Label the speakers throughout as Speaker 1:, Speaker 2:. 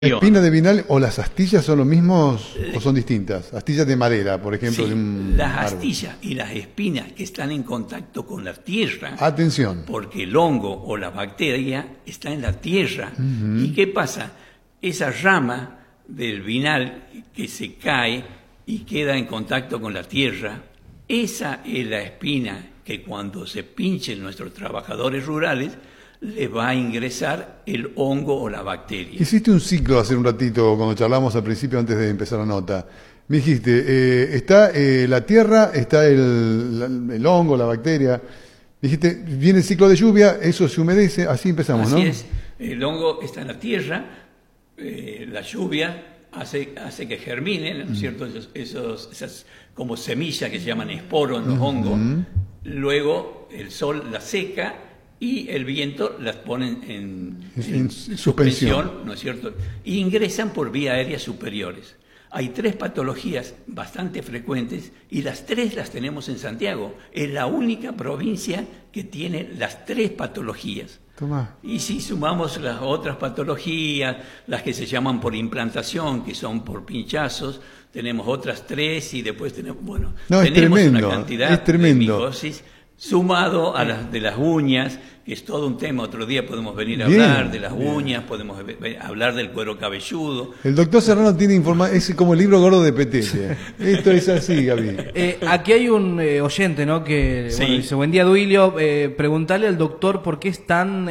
Speaker 1: ¿Espina de vinal o las astillas son lo mismos o son distintas? Astillas de madera, por ejemplo.
Speaker 2: Sí,
Speaker 1: de un
Speaker 2: las
Speaker 1: árbol.
Speaker 2: astillas y las espinas que están en contacto con la tierra,
Speaker 1: Atención.
Speaker 2: porque el hongo o la bacteria está en la tierra. ¿Y qué pasa? Esa rama del vinal que se cae y queda en contacto con la tierra, esa es la espina que cuando se pinchen nuestros trabajadores rurales, le va a ingresar el hongo o la bacteria.
Speaker 1: Hiciste un ciclo hace un ratito, cuando charlamos al principio, antes de empezar la nota. Me dijiste, está la tierra, está el hongo, la bacteria. Dijiste, viene el ciclo de lluvia, eso se humedece, así empezamos,
Speaker 2: Así
Speaker 1: ¿no?
Speaker 2: es, el hongo está en la tierra, la lluvia hace que germinen, ¿no es cierto? Esas como semillas que se llaman esporos en los hongos. Luego el sol las seca y el viento las pone en suspensión, ¿no es cierto? Y ingresan por vía aérea superiores. Hay 3 patologías bastante frecuentes y las 3 las tenemos en Santiago. Es la única provincia que tiene las 3 patologías.
Speaker 1: Tomá.
Speaker 2: Y si sumamos las otras patologías, las que se llaman por implantación, que son por pinchazos, tenemos otras 3 y después tenemos, bueno,
Speaker 1: No, es
Speaker 2: tenemos
Speaker 1: tremendo,
Speaker 2: una cantidad
Speaker 1: es tremendo.
Speaker 2: de micosis, sumado a las de las uñas, que es todo un tema. Otro día podemos venir a
Speaker 1: Bien,
Speaker 2: hablar de las
Speaker 1: bien.
Speaker 2: uñas, podemos hablar del cuero cabelludo.
Speaker 1: El doctor Serrano tiene información, es como el libro gordo de Petete. Esto es así, Gaby.
Speaker 3: Aquí hay un oyente, ¿no? Que
Speaker 2: Sí.
Speaker 3: bueno, dice, buen día, Duilio. Preguntarle al doctor por qué es tan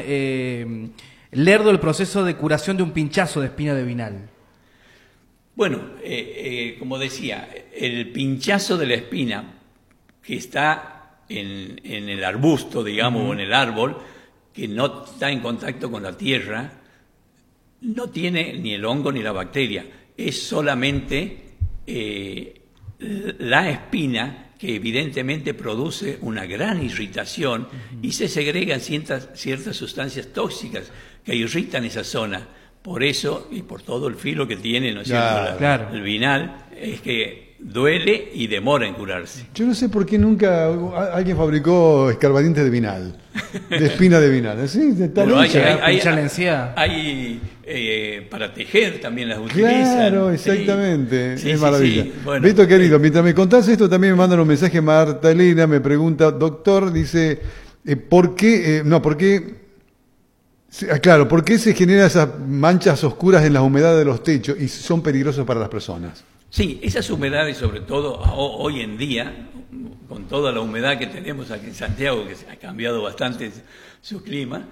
Speaker 3: lerdo el proceso de curación de un pinchazo de espina de vinal.
Speaker 2: Bueno, como decía, el pinchazo de la espina que está en el arbusto, digamos, o en el árbol, que no está en contacto con la tierra, no tiene ni el hongo ni la bacteria. Es solamente la espina que evidentemente produce una gran irritación y se segregan ciertas sustancias tóxicas que irritan esa zona. Por eso, y por todo el filo que tiene, ¿no es cierto?
Speaker 3: Claro.
Speaker 2: El vinal, es que duele y demora en curarse.
Speaker 1: Yo no sé por qué nunca alguien fabricó escarbadientes de vinal, de espina de vinal. ¿Sí? Está
Speaker 2: Pero
Speaker 1: hecha.
Speaker 3: pinchar la encía.
Speaker 2: hay para tejer también las utilizan.
Speaker 1: Claro,
Speaker 2: Sí.
Speaker 1: exactamente,
Speaker 2: Sí,
Speaker 1: es
Speaker 2: sí,
Speaker 1: maravilla.
Speaker 2: sí. Bueno,
Speaker 1: Beto querido, mientras me contás esto, también me mandan un mensaje Marta Elena, me pregunta, doctor, dice, ¿por qué, claro, ¿por qué se generan esas manchas oscuras en las humedades de los techos y son peligrosos para las personas?
Speaker 2: sí, esas humedades, sobre todo hoy en día, con toda la humedad que tenemos aquí en Santiago, que ha cambiado bastante su clima,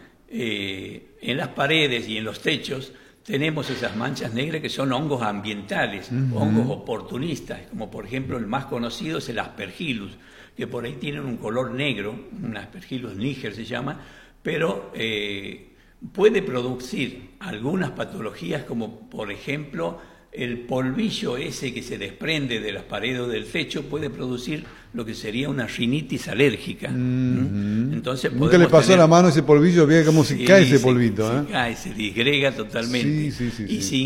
Speaker 2: en las paredes y en los techos tenemos esas manchas negras que son hongos ambientales, hongos oportunistas, como por ejemplo el más conocido es el Aspergillus, que por ahí tienen un color negro, un Aspergillus niger se llama, pero puede producir algunas patologías como por ejemplo el polvillo ese que se desprende de las paredes del techo puede producir lo que sería una rinitis alérgica. Entonces
Speaker 1: Nunca le pasó la mano ese polvillo, vea cómo se cae ese polvito.
Speaker 2: Se cae, se disgrega totalmente.
Speaker 1: Sí.
Speaker 2: Y si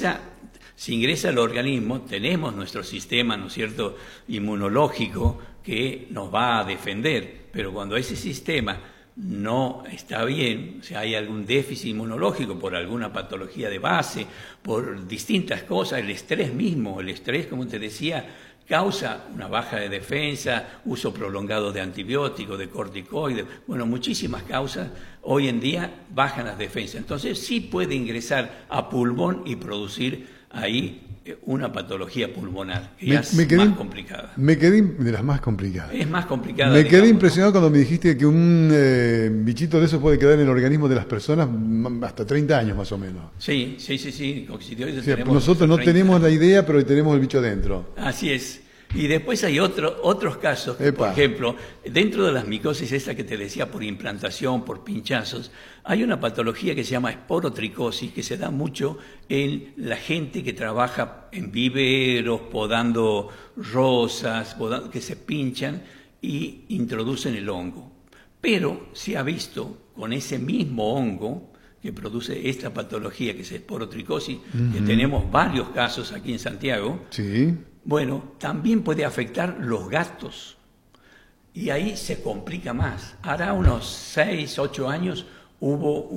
Speaker 2: ingresa al organismo, tenemos nuestro sistema, ¿no es cierto?, inmunológico que nos va a defender, pero cuando ese sistema no está bien, o sea, hay algún déficit inmunológico por alguna patología de base, por distintas cosas, el estrés mismo, el estrés, como te decía, causa una baja de defensa, uso prolongado de antibióticos, de corticoides, bueno, muchísimas causas, hoy en día bajan las defensas. Entonces sí puede ingresar a pulmón y producir ahí una patología pulmonar, que ya es más complicada.
Speaker 1: Me quedé de las más complicadas.
Speaker 2: Es más complicada.
Speaker 1: Me quedé
Speaker 2: digamos,
Speaker 1: impresionado cuando me dijiste que un bichito de eso puede quedar en el organismo de las personas hasta 30 años más o menos.
Speaker 2: Sí. Coccidioides
Speaker 1: O sea,
Speaker 2: tenemos
Speaker 1: nosotros no
Speaker 2: 30.
Speaker 1: tenemos la idea, pero tenemos el bicho dentro.
Speaker 2: Así es. Y después hay otros casos, que, por ejemplo, dentro de las micosis, esta que te decía, por implantación, por pinchazos, hay una patología que se llama esporotricosis, que se da mucho en la gente que trabaja en viveros, podando rosas, que se pinchan y introducen el hongo. Pero se ha visto con ese mismo hongo que produce esta patología, que es esporotricosis, que tenemos varios casos aquí en Santiago.
Speaker 1: Sí.
Speaker 2: Bueno, también puede afectar los gatos y ahí se complica más. Hará unos 6, 8 años hubo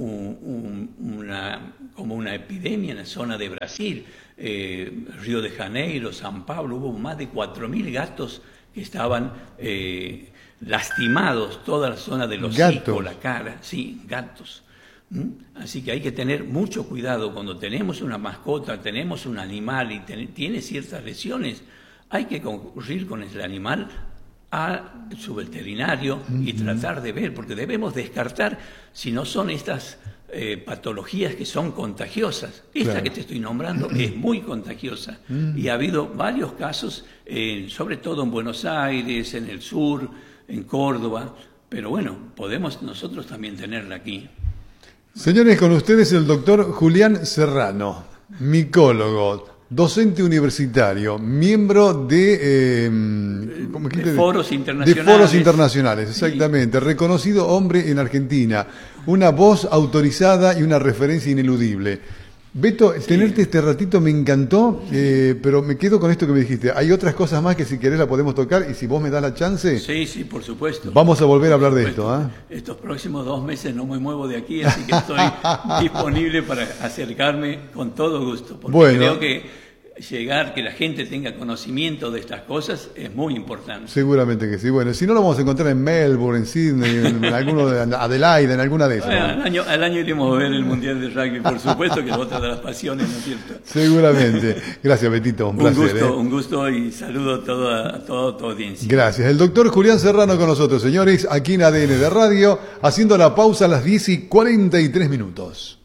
Speaker 2: como una epidemia en la zona de Brasil, Río de Janeiro, San Pablo, hubo más de 4.000 gatos que estaban lastimados, toda la zona del hocico, la cara, sí, gatos. Así que hay que tener mucho cuidado cuando tenemos una mascota, tenemos un animal y tiene ciertas lesiones, hay que concurrir con el animal a su veterinario y tratar de ver, porque debemos descartar si no son estas patologías que son contagiosas. Esta que te estoy nombrando es muy contagiosa y ha habido varios casos, sobre todo en Buenos Aires, en el sur, en Córdoba, pero bueno, podemos nosotros también tenerla aquí.
Speaker 1: Señores, con ustedes el doctor Julián Serrano, micólogo, docente universitario, miembro de
Speaker 2: foros internacionales.
Speaker 1: De foros internacionales, exactamente. Sí. Reconocido hombre en Argentina, una voz autorizada y una referencia ineludible. Beto, tenerte este ratito me encantó, pero me quedo con esto que me dijiste. Hay otras cosas más que si querés la podemos tocar y si vos me das la chance.
Speaker 2: Sí, por supuesto.
Speaker 1: Vamos a volver a hablar de esto.
Speaker 2: Estos próximos 2 meses no me muevo de aquí, así que estoy disponible para acercarme con todo gusto. Porque creo que que la gente tenga conocimiento de estas cosas es muy importante.
Speaker 1: Seguramente que sí. Bueno, si no lo vamos a encontrar en Melbourne, en Sydney, en alguno de Adelaide, en alguna de esas.
Speaker 2: Bueno, al año iremos a ver el Mundial de Rugby, por supuesto, que es otra de las pasiones, ¿no es cierto?
Speaker 1: Seguramente. Gracias, Betito. Un placer.
Speaker 2: Un gusto y saludo a toda tu audiencia.
Speaker 1: Gracias. El doctor Julián Serrano con nosotros, señores, aquí en ADN de Radio, haciendo la pausa a las 10:43.